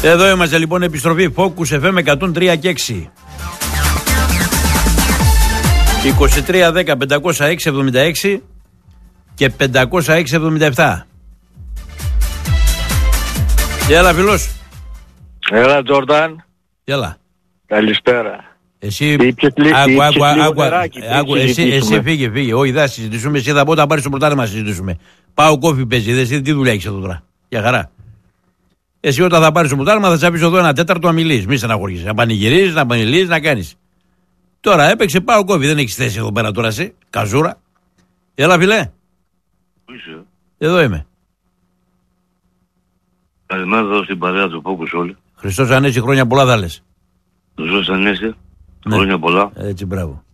Εδώ είμαστε λοιπόν, επιστροφή Focus FM 103 και 6. 2310-506-76 και 506-77. Έλα φίλος. Έλα Τζόρνταν. Έλα. Καλησπέρα. Εσύ εσύ φύγε. Όχι, θα συζητήσουμε. Εσύ θα πω όταν πάρεις το πρωτάθλημα να συζητήσουμε. Πάω κόφι παίζει. Εσύ τι δουλειά έχεις εδώ τώρα. Για χαρά. Εσύ όταν θα πάρεις το πρωτάθλημα θα τσάπεις εδώ 1/4 να μιλείς. Μη στεναχωρήσεις. Να πανηγυρίζεις, να πανηγυρίζεις, να κάνεις. Τώρα έπαιξε, πάω κόφι. Δεν έχεις θέση εδώ πέρα τώρα εσύ. Καζούρα. Έλα φιλέ. Εδώ είμαι. Καλημέρα εδώ στην παρέα του Focus όλοι. Χριστός Ανέστη, χρόνια πολλά θα λες. Χριστός Ανέστη, χρόνια πολλά. Έτσι, μπράβο.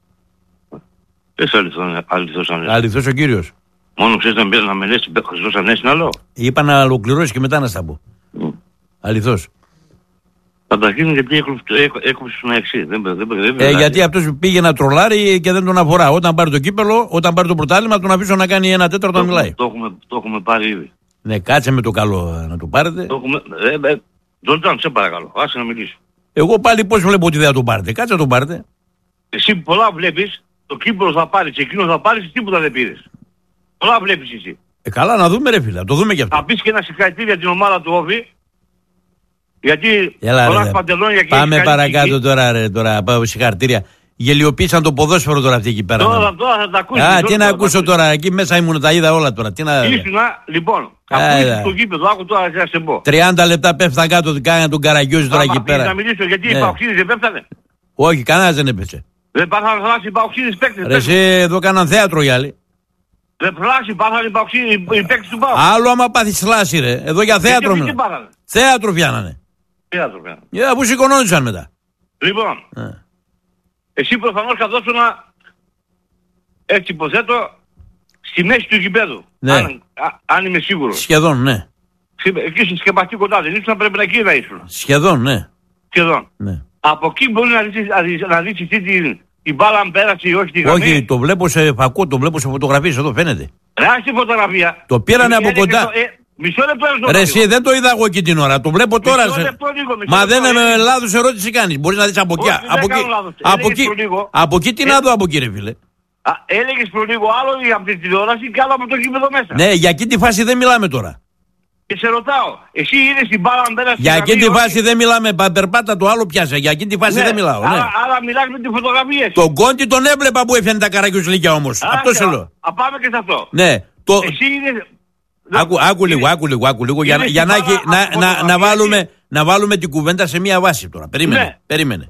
Πες αληθώς Ανέστη. Αληθώς ο Κύριος. Μόνο ξέρεις να με λες Χριστός Ανέστη είναι άλλο. Είπα να ολοκληρώσεις και μετά να στα πω. Αληθώς. Καταρχήν γιατί έκοψε στον εξή. Γιατί αυτός πήγε να τρολάρει και δεν τον αφορά. Όταν πάρει το κύπελο, όταν πάρει το πρωτάθλημα, τον αφήσω να κάνει 1/4 να μιλάει. Το έχουμε πάρει ήδη. Ναι, κάτσε με το καλό να το πάρετε. Τζόρνταν, σε παρακαλώ, άσε να μιλήσω. Εγώ πάλι πώς βλέπω ότι δεν θα τον πάρετε. Κάτσε να τον πάρετε. Εσύ πολλά βλέπεις, το κύπελο θα πάρεις, εκείνο θα πάρεις, τίποτα δεν πήρες. Πολλά βλέπεις εσύ. Καλά, να δούμε ρε φίλα, το δούμε και αυτό. Θα πεις και ένα συγχαρητήρια για την ομάδα του Όφη. Γιατί έλα, πάμε παρακάτω τώρα, πάω συγχαρητήρια. Γελιοποίησαν το ποδόσφαιρο τώρα αυτή εκεί πέρα. Τώρα θα τα ακούσεις. Τι να ακούσω τώρα, εκεί μέσα ήμουν, τα είδα όλα τώρα. Ήσουνα, λοιπόν, ακούσεις το γήπεδο, άκου τώρα να σε πω. 30 λεπτά πέφτανε κάτω, κάνανε τον Καραγκιόζη τώρα εκεί πέρα. Να μιλήσω, γιατί οι Παοξίδες δεν πέφτανε. Όχι, κανένας δεν έπεσε. Δεν πάθανε θλάση οι Παοξίδες παίκτες. Ρε εσύ εδώ κάναν θέατρο οι άλλοι. Δεν θλάση, πάθανε οι Παοξίδες, οι παίκτες του Παοξίδες. Άλλο άμα πάθεις θλάση ρε, εδώ για θέατρο μιλάνε. Θέατρο πιάνανε. Αφού σηκωνόντουσαν μετά. Λοιπόν, εσύ προφανώς καθόσουνα, έτσι υποθέτω, στη μέση του γηπέδου. Ναι. Αν είμαι σίγουρος. Σχεδόν, ναι. Εκεί στη σκεπαστή κοντά δεν ήσουν, πρέπει να εκεί να ήσουν. Σχεδόν, ναι. Σχεδόν. Ναι. Από εκεί μπορεί να δεις την μπάλα αν πέρασε ή όχι τη γραμμή. Όχι, το βλέπω σε φακό, το βλέπω σε φωτογραφίες, εδώ φαίνεται. Ράχει φωτογραφία. Το πήρανε από κοντά. Μισό λεπτό. Ρε εσύ δεν το είδα εγώ εκεί την ώρα, το βλέπω τώρα. Μα δεν είναι λάθος ερώτηση κάνεις. Μπορείς να δεις από εκεί. Από εκεί τι να δω από εκεί ρε φίλε. Έλεγες πριν λίγο άλλο από την τηλεόραση και άλλο από το γήπεδο μέσα. Ναι, για εκεί τη φάση δεν μιλάμε τώρα. Και σε ρωτάω, εσύ είδες την μπάλα αν πέρασε. Για εκεί τη φάση δεν μιλάμε, περπάτα το άλλο πιάσε. Για εκεί τη φάση δεν μιλάω. Άρα μιλάς με τη φωτογραφία. Τον Κόντι τον έβλεπα που έφτιανε τα καρακιουσλίκια όμως. Αυτό σε λέω. Πάμε και σε αυτό. Ναι. Εσύ είδες. Άκου λίγο για να βάλουμε την κουβέντα σε μία βάση τώρα. Περίμενε.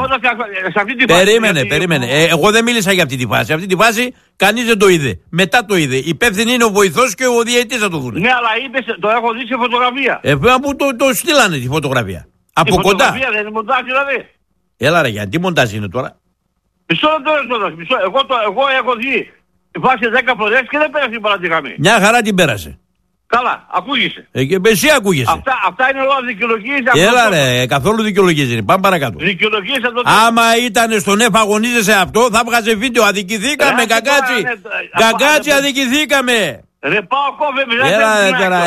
Εγώ δεν μίλησα για αυτή τη φάση. Αυτή τη φάση κανείς δεν το είδε. Μετά το είδε. Υπεύθυνοι είναι ο βοηθός και ο διαιτητής θα το δουν. Ναι, αλλά είπες, το έχω δει σε φωτογραφία. Που το στείλανε τη φωτογραφία. Από κοντά. Φωτογραφία δεν είναι μοντάζ δηλαδή. Έλα ρε, γιατί μοντάζ είναι τώρα. Μισό λεπτό. Εγώ έχω δει τη φάση 10 φορές και δεν πέρασε την παρατηγαμή. Μια χαρά την πέρασε. Καλά, ακούγεσαι. Και εσύ ακούγεσαι. Αυτά είναι όλα δικαιολογίες. Έλα ρε, καθόλου δικαιολογίες είναι. Πάμε παρακάτω. Δικαιολογίες αυτό. Άμα ήταν στον ΕΦ αγωνίζεσαι αυτό, θα βγάζε βίντεο. Αδικηθήκαμε, καγκάτσι, αδικηθήκαμε. Ρε πάω κόβε, έλα τώρα,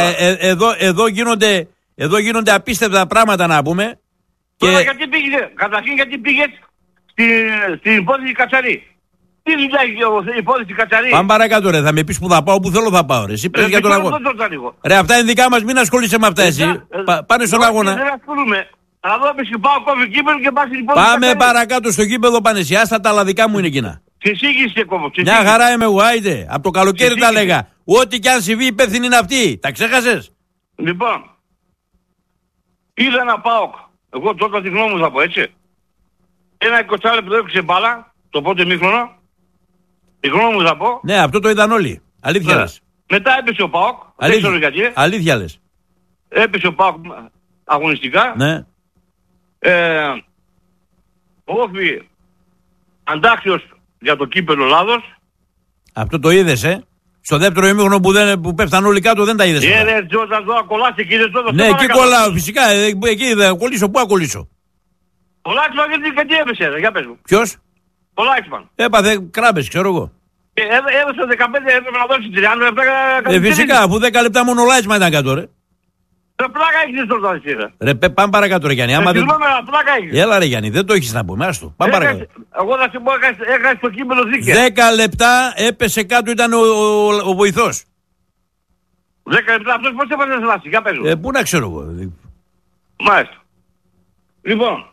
εδώ γίνονται απίστευτα πράγματα να πούμε. Τώρα γιατί πήγες, καταρχήν γιατί πήγες στην υπόθεση Κατσαρή. Τι δουλειά έχει η υπόθεση Κατσαρή. Πάμε παρακάτω ρε, θα με πεις που θα πάω, που θέλω θα πάω ρε. Εσύ πες για τον αγώνα. Ρε αυτά είναι δικά μας, μην ασχολείσαι με αυτά εσύ. Πάνε στον αγώνα. Δεν ασχολούμαι. Αλλά εδώ πες και πάω κόβει κύπελο και πας στην υπόθεση. Πάμε παρακάτω στο κύπελο πάνε εσύ, άστα τα άλλα δικά μου είναι εκείνα. Σε εισήγηση κόβω. Μια χαρά είμαι εγώ, άιντε. Από το καλοκαίρι τα λέγα. Ό,τι κι αν συμβεί υπεύθυνοι είναι αυτοί. Τα ξέχασες. Λοιπόν, είδα ένα ΠΑΟΚ. Εγώ τώρα τη γνώμη μου θα πω έτσι. Ένα 20 λεπτό έπαιξε μπάλα, το πρώτο ημίχρονο. Τη γνώμη μου θα πω. Ναι, αυτό το είδαν όλοι. Αλήθεια λες. Μετά έπεσε ο ΠΑΟΚ. Αλήθεια λες. Έπεσε ο ΠΑΟΚ αγωνιστικά. Ναι. Όχι αντάξιος για το κύπελλο Ελλάδος. Αυτό το είδες, Στο δεύτερο ημίχρονο που πέφταν όλοι κάτω δεν τα είδες. Ναι, Τζόρνταν, τώρα κολλάς εκεί, ναι, εκεί κολλάω, φυσικά. Εκεί δεν κολλήσω, πού ακολλήσω. Ο Λάξμαν γιατί έπεσε, για πες μου. Ποιος? Ο Λάξμαν. Έπαθε κράμπες, ξέρω εγώ. Έδωσε 15, έπρεπε να δώσει 30 λεπτά. Φυσικά, αφού 10 λεπτά μόνο ο Λάξμαν ήταν κάτω, ρε. Ρε πλάκα έχεις τώρα εσύ ρε. Ρε πάμε παρακάτω ρε Γιάννη. Άμα δεν... Συγγνώμη, αλλά πλάκα έχεις. Έλα ρε Γιάννη, δεν το έχεις να πούμε. Άστο. Πάμε παρακάτω. Εγώ θα σου πω, έκανες το κείμενο δίκαια. 10 λεπτά έπεσε κάτω, ήταν ο βοηθός. 10 λεπτά, αυτός πώς έπαθες λάθη, για πες μου. Πού να ξέρω εγώ. Μάλιστα. Λοιπόν,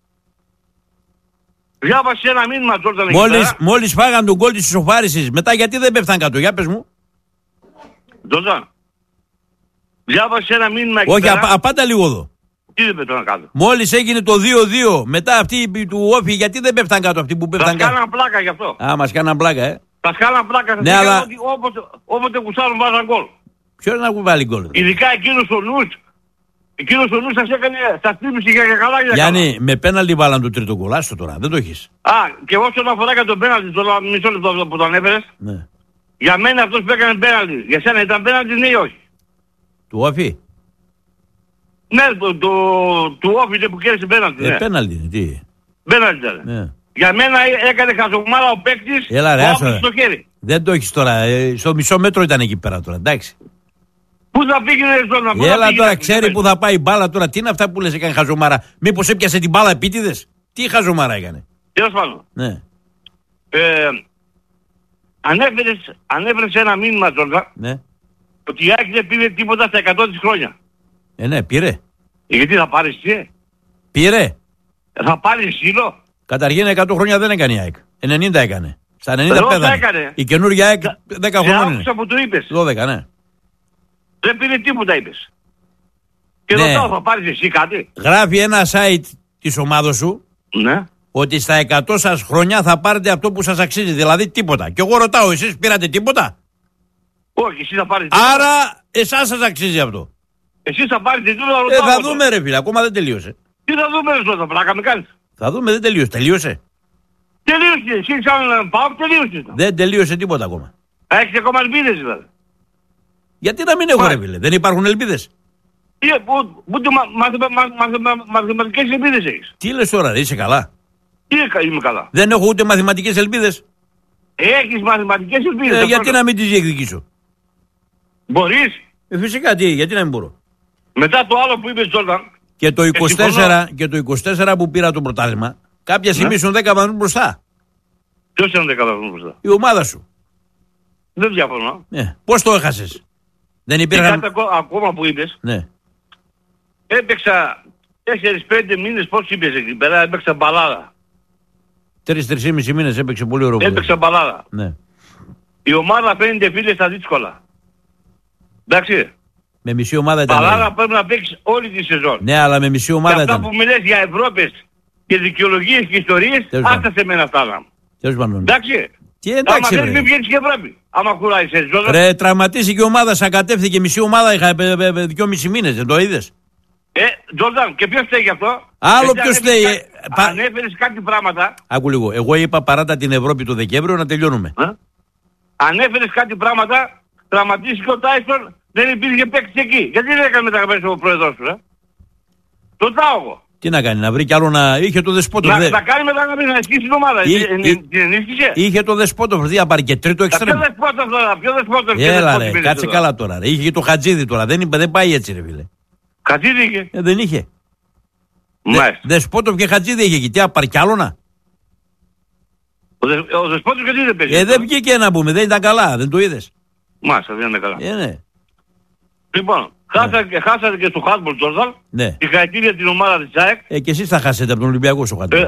διάβασε ένα μήνυμα τώρα εκεί πέρα. Μόλις φάγαν τον γκολ της ισοφάρισης, μετά γιατί δεν πέφταν κάτω, για πες μου. Τζόρνταν, διάβασε ένα μήνυμα εκεί Όχι, πέρα. απάντα λίγο εδώ. Τι δεν πέφταν κάτω. Μόλις έγινε το 2-2, μετά αυτή του Όφη, γιατί δεν πέφταν κάτω αυτοί που πέφταν κάτω. Μας κάναν πλάκα γι' αυτό. Α, μας κάναν πλάκα, Μας κάναν πλάκα. Ναι, αλλά... όποτε κουστάρουν βάζαν γκολ. Ποιος να κουβάλει γκολ. Ειδικά εκείνος ο νους. Εκείνος ο νους σας έκανε, σας τίμησε για καλά για Γιάννη, με πέναλτι βάλαν το τρίτο γκολ, άστο τώρα, δεν το έχεις. Α, και όσον αφορά και τον πέναλτι, το μισό λεπτό που τον έφερες. Ναι. Για μένα αυτός που έκανε πέναλτι. Για σένα ήταν πέναλτι, ναι ή όχι. Του Όφη. Ναι, του Όφη που κέρδισε πέναλτι. Ναι. Πέναλτι, τι. Πέναλτι ήταν. Ναι. Για μένα έκανε χαζομάρα ο παίκτης. Έλα ρε, άστο. Στο χέρι. Δεν το έχεις τώρα, στο μισό μέτρο ήταν εκεί πέρα τώρα, εντάξει. Πού θα πήγαινε στον Έλα τώρα, ξέρει που θα πάει η μπάλα τώρα. Τι είναι αυτά που λες, έκανε χαζομάρα. Μήπως έπιασε την μπάλα επίτηδες. Τι χαζομάρα έκανε. Τέλος πάντων. Ναι. Ανέφερες ένα μήνυμα τώρα. Ναι. Ότι η Άκη δεν πήρε τίποτα στα 100 της χρόνια. Ναι, πήρε. Γιατί θα πάρεις τι. Πήρε. Θα πάρεις σύλλο. Καταρχήν 100 χρόνια δεν έκανε η ΑΕΚ. 90 έκανε. Στα 90 πέθανε. Η καινούργια ΑΕΚ 10 χρόνια. Άκουσα που του είπες. 12, ναι. Δεν πήρε τίποτα είπες. Και Ναι. ρωτάω, θα πάρεις εσύ κάτι. Γράφει ένα site της ομάδος σου Ναι. ότι στα 100 σας χρόνια θα πάρετε αυτό που σας αξίζει. Δηλαδή τίποτα. Και εγώ ρωτάω, εσείς πήρατε τίποτα. Όχι, εσύ θα πάρεις τίποτα. Άρα εσάς σας αξίζει αυτό. Εσύ θα πάρεις τίποτα. Θα δούμε ρε φίλε, ακόμα δεν τελείωσε. Τι θα δούμε ρε τώρα, πλάκα με κάνεις. Θα δούμε, δεν τελείωσε. Τελείωσε. Τελείωσε, εσύ σαν πάω τελείωσε. Δεν τελείωσε τίποτα ακόμα. Έχεις ακόμα ελπίδες δηλαδή. Γιατί να μην έχω ρε φίλε, δεν υπάρχουν ελπίδες. Ούτε μαθηματικές ελπίδες έχεις. Τι λες τώρα, ρε, είσαι καλά. Τι είμαι καλά. Δεν έχω ούτε μαθηματικές ελπίδες. Έχεις μαθηματικές ελπίδες. Γιατί να μην τις διεκδικήσω. Μπορείς. Φυσικά, γιατί να μην μπορώ. Μετά το άλλο που είπες τώρα. Και το 24 που πήρα το πρωτάθλημα, κάποια στιγμή ήσουν 10 βαθμούς μπροστά. Ποιος ήταν 10 βαθμούς μπροστά. Η ομάδα σου. Δεν διαφωνώ. Πώς το έχασες. Δεν υπήρχαν... Και κάτι ακόμα που είπες. Ναι. Έπαιξα 4-5 μήνες, πώς είπες εκεί πέρα, έπαιξα μπαλάδα. 3-3,5 μήνες έπαιξε πολύ ωραίο. Έπαιξα μπαλάδα. Ναι. Η ομάδα φαίνεται φίλε στα δύσκολα. Εντάξει. Με μισή ομάδα ήταν. Μπαλάδα πρέπει να παίξεις όλη τη σεζόν. Ναι, αλλά με μισή ομάδα και ήταν. αυτά που μιλές για Ευρώπες και δικαιολογίες και ιστορίες, άστα σε μένα αυτά. Τέλος πάντων. Εντάξει. Τι εντάξει άμα δεν μην βγαίνεις και Ευρώπη. Άμα κουράει σε σεζόν. Ρε, τραυματίστηκε η ομάδα, σακατεύθηκε μισή ομάδα, είχα 2,5 μήνες, δεν το είδες. Τζόρνταν, και ποιος φταίει γι' αυτό. Άλλο ποιος φταίει. Ανέφερες κάτι πράγματα. Άκου λίγο. Εγώ είπα παράτα την Ευρώπη το Δεκέμβριο να τελειώνουμε. Ανέφερες κάτι πράγματα, τραυματίστηκε ο Τάισον, δεν υπήρχε παίκτης εκεί. Γιατί δεν έκανε μεταγραφές ο πρόεδρος σου, Το ρωτάω εγώ. Τι να κάνει, να βρει κι άλλο να... Είχε το Δεσπότοφ. Να κάνει μεταγραφές, να ενισχύσει την ομάδα. Την ενίσχυσε. Είχε το Δεσπότοφ, τι να πάρει και τρίτο εξτρέμ. Ποιο Δεσπότοφ. Έλα ρε, κάτσε καλά τώρα. Ρε. Είχε και το Χατζίδι τώρα, δεν πάει έτσι ρε φίλε. Χατζίδι είχε. Δεν είχε. Δεσπότοφ και Χατζίδι είχε εκεί, τι να πάρει κι άλλο να. Ο Δεσπότοφ γιατί δεν παίζει. Δεν βγήκε να πούμε, δεν ήταν καλά, δεν το είδες. Μάλιστα, δεν ήταν καλά. Ναι. Λοιπόν, χάσατε και στο Χάντμπολ Τζόρνταν. Ναι. Συγχαρητήρια την ομάδα της ΑΕΚ. Και εσείς θα χάσετε από τον Ολυμπιακό στο Χάντμπολ.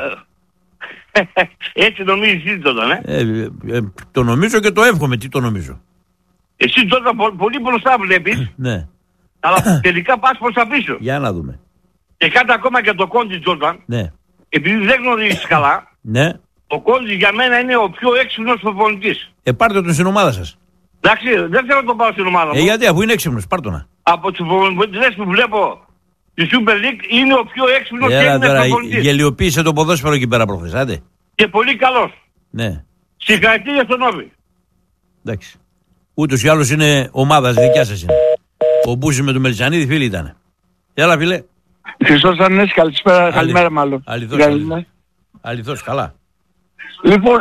Έτσι νομίζεις εσύ τότε, το νομίζω και το εύχομαι, τι το νομίζω. Εσύ τότε πολύ μπροστά βλέπεις. Ναι. Αλλά τελικά πας προς τα πίσω. Για να δούμε. Και κάτι ακόμα και το Κόντι Τζόρνταν. Ναι. Επειδή δεν γνωρίζεις καλά. Ναι. Ο Κόντι για μένα είναι ο πιο έξυπνος προπονητής. Πάρτε τον στην ομάδα σας. Εντάξει, δεν θέλω να τον πάω στην ομάδα μου. Γιατί αφού είναι έξυπνος, πάρ' τον. Από τους προπονητές που βλέπω στη Super League είναι ο πιο έξυπνος και είναι προπονητής. Γελιοποίησε το ποδόσφαιρο εκεί πέρα προχθές, άντε. Και πολύ καλός. Ναι. Συγχαρητήρια στον Όβι. Εντάξει. Ούτως ή άλλως είναι ομάδας δικιά σας είναι. Ο Μπούζης με τον Μελισσανίδη φίλοι ήταν. Έλα φίλε. Χριστός Ανέστη, καλησπέρα, καλημέρα μάλλον. Αληθώς, καλά. Λοιπόν,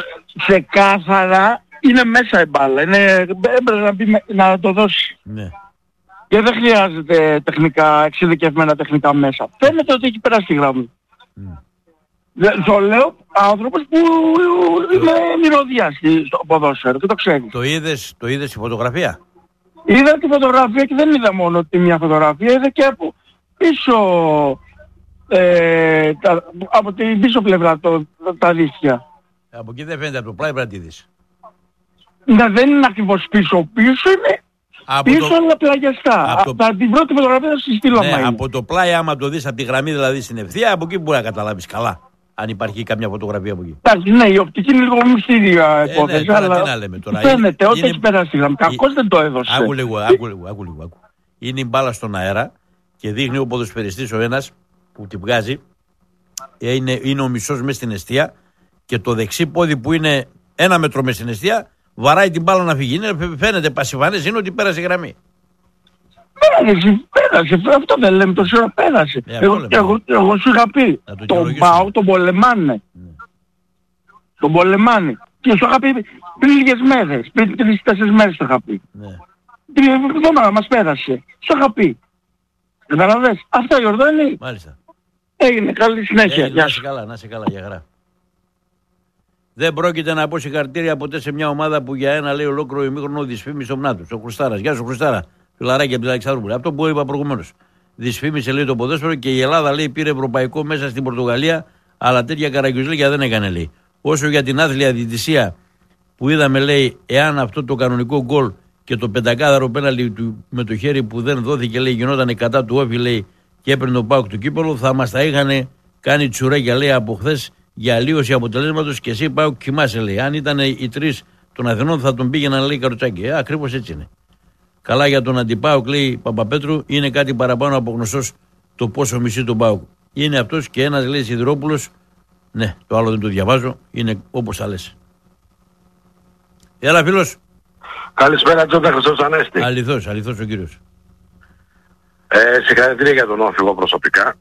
ξεκάθαρα είναι μέσα η μπάλα. Έπρεπε να το δώσει. Ναι. Και δεν χρειάζεται εξειδικευμένα τεχνικά μέσα. Φαίνεται ότι έχει περάσει τη γραμμή. Το λέω άνθρωπος που είναι μυρωδιάς στο ποδόσφαιρο και το ξέρει. Το είδες η φωτογραφία? Είδα τη φωτογραφία και δεν είδα μόνο τη μια φωτογραφία, είδα και από πίσω, από την πίσω πλευρά τα δίχτυα. Από εκεί δεν φαίνεται, από το πλάι πρέπει να τη δεις. Ναι, δεν είναι ακριβώς πίσω, είναι πίσω αλλά πλαγιαστά. Από την πρώτη φωτογραφία θα στη στείλω. Ναι, από το πλάι άμα το δεις από τη γραμμή δηλαδή στην ευθεία, από εκεί μπορεί να καταλάβεις καλά. Αν υπάρχει καμιά φωτογραφία από εκεί. Εντάξει, ναι, η οπτική είναι λίγο μυστήρια υπόθεση, ναι, αλλά τι να λέμε τώρα. φαίνεται ότι έχει περάσει τη γραμμή. Κακώς δεν το έδωσε. Άκου λίγο. Είναι η μπάλα στον αέρα και δείχνει ο ποδοσφαιριστής ο ένας που τη βγάζει, είναι ο μισός μες στην εστία και το δεξί πόδι που είναι 1 μέτρο μες στην εστία βαράει την μπάλα να φύγει. Φαίνεται πασιφανές, είναι ότι πέρασε η γραμμή. Πέρασε, αυτό δεν λέμε τόση ώρα, πέρασε. Εγώ σου είχα πει, τον ΠΑΟΚ τον πολεμάνε. Τον πολεμάνε. Και σου είχα πει πριν λίγες μέρες, πριν 3-4 μέρες το είχα πει. Την εβδομάδα μας πέρασε. Σου είχα πει. Καταλαβες, αυτά Γιορδάνη. Μάλιστα. Έγινε, καλή συνέχεια. Να σε καλά, για χαρά. Δεν πρόκειται να πω συγχαρητήρια ποτέ σε μια ομάδα που για ένα λέει ολόκληρο ημίχρονο δυσφήμισε ο Μνάτος. Ο Χρουστάρας. Γεια σου Χρουστάρα. Φιλαράκι από την Αλεξανδρούπολη. Αυτό που είπα προηγουμένως. Δυσφήμισε λέει το ποδόσφαιρο και η Ελλάδα λέει πήρε ευρωπαϊκό μέσα στην Πορτογαλία, αλλά τέτοια καραγκιουζλίκια δεν έκανε λέει. Όσο για την άθλια διαιτησία που είδαμε λέει, εάν αυτό το κανονικό γκολ και το πεντακάδαρο πέναλτι με το χέρι που δεν δόθηκε λέει γινόταν κατά του Όφη λέει και έπαιρνε το ΠΑΟΚ του κύπελο, θα μας τα είχαν κάνει τσουρέκια λέει από χθες για αλλίωση αποτελέσματος και εσύ ΠΑΟΚ κοιμάσαι λέει. Αν ήταν οι 3 των Αθηνών θα τον πήγαιναν λέει καροτσάκι. Ακριβώς έτσι είναι. Καλά για τον αντιΠΑΟΚ λέει Παπαπέτρου, είναι κάτι παραπάνω από γνωστός το πόσο μισεί τον ΠΑΟΚ. Είναι αυτός και ένας λέει Σιδηρόπουλος, ναι, το άλλο δεν το διαβάζω, είναι όπως θα λες. Έλα φίλος. Καλησπέρα Τζόντα, Χριστός Ανέστη. Αληθώς ο κύριος. Συγχαρητήρια για τον Όφη προσωπικά.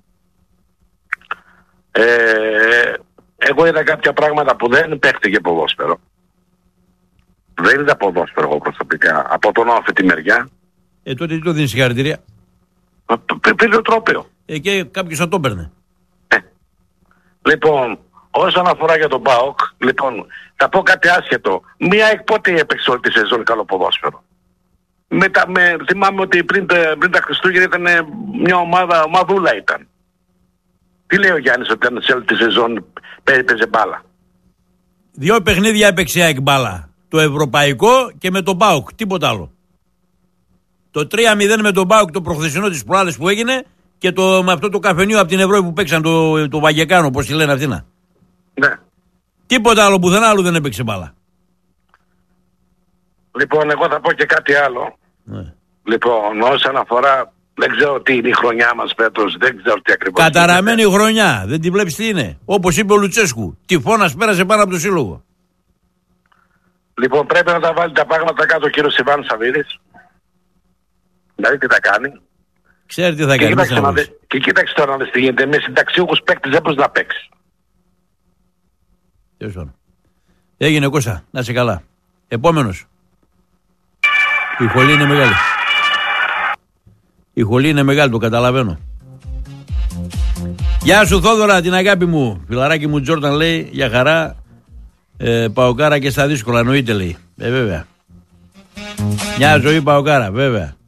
Εγώ είδα κάποια πράγματα που δεν παίχτηκε ποδόσφαιρο. Δεν είδα ποδόσφαιρο εγώ προσωπικά από τον Όφη τη μεριά. Τότε τι το δίνει συγχαρητήρια? Πήρε το τρόπαιο. Και κάποιος θα το έπαιρνε. Λοιπόν, όσον αφορά για τον ΠΑΟΚ, λοιπόν, θα πω κάτι άσχετο. Μία εκ πότε έπαιξε όλη τη σεζόν καλό ποδόσφαιρο. Θυμάμαι ότι πριν τα Χριστούγεννα ήταν μια ομαδούλα ήταν. Τι λέει ο Γιάννης ότι ήταν σε όλη τη σεζόν έπαιζε μπάλα? 2 παιχνίδια έπαιξε ΑΕΚ μπάλα. Το ευρωπαϊκό και με τον ΠΑΟΚ. Τίποτα άλλο. Το 3-0 με τον ΠΑΟΚ το προχθεσινό της προάλλες που έγινε και με αυτό το καφενείο από την Ευρώπη που παίξαν το Βαγεκάνο, πώς τη λένε αυτοί να. Ναι. Τίποτα άλλο, πουθενά άλλο δεν έπαιξε μπάλα. Λοιπόν, εγώ θα πω και κάτι άλλο. Ναι. Λοιπόν, όσον αφορά, δεν ξέρω τι είναι η χρονιά μας φέτος, δεν ξέρω τι ακριβώς. Καταραμένη χρονιά, δεν τη βλέπεις τι είναι. Όπως είπε ο Λουτσέσκου, τυφώνας πέρασε πάνω από το σύλλογο. Λοιπόν, πρέπει να τα βάλει τα πράγματα κάτω ο κύριος Ιβάν Σαββίδης. Δηλαδή τι θα κάνει. Ξέρει τι θα κάνει. Και κοίταξε τώρα να δεις τι γίνεται. Με συνταξιούχους παίκτες δεν μπορείς να παίξεις. Έγινε Κώστα, να είσαι καλά. Επόμενος. Η χολή είναι μεγάλη. Η χολή είναι μεγάλη, το καταλαβαίνω. Γεια σου Θόδωρα, την αγάπη μου. Φιλαράκι μου Τζόρταν λέει, για χαρά. Παοκάρα και στα δύσκολα, εννοείται λέει. Βέβαια. Μια ζωή παοκάρα, βέβαια.